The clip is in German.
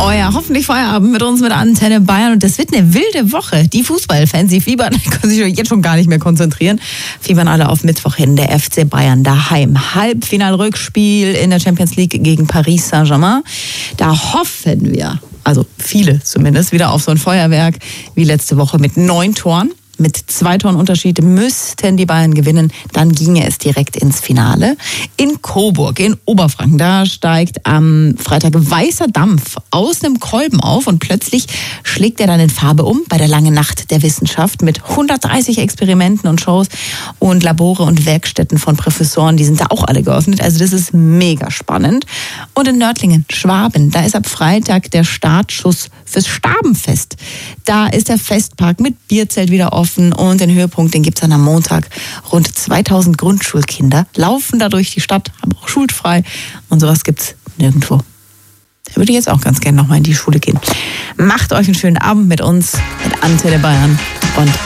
euer hoffentlich Feierabend mit uns mit Antenne Bayern. Und das wird eine wilde Woche. Die Fußballfans, die fiebern, können sich jetzt schon gar nicht mehr konzentrieren, fiebern alle auf Mittwoch hin. Der FC Bayern daheim. Halbfinal-Rückspiel in der Champions League gegen Paris Saint-Germain. Da hoffen wir, also viele zumindest, wieder auf so ein Feuerwerk wie letzte Woche mit 9 Toren. Mit 2 Toren Unterschied müssten die Bayern gewinnen, dann ginge es direkt ins Finale. In Coburg, in Oberfranken, da steigt am Freitag weißer Dampf aus einem Kolben auf und plötzlich schlägt er dann in Farbe um bei der langen Nacht der Wissenschaft mit 130 Experimenten und Shows und Labore und Werkstätten von Professoren, die sind da auch alle geöffnet. Also das ist mega spannend. Und in Nördlingen, Schwaben, da ist ab Freitag der Startschuss fürs Stabenfest. Da ist der Festpark mit Bierzelt wieder offen und den Höhepunkt, den gibt es dann am Montag. Rund 2000 Grundschulkinder laufen da durch die Stadt, haben auch schulfrei und sowas gibt's nirgendwo. Da würde ich jetzt auch ganz gerne nochmal in die Schule gehen. Macht euch einen schönen Abend mit uns, mit Antenne Bayern und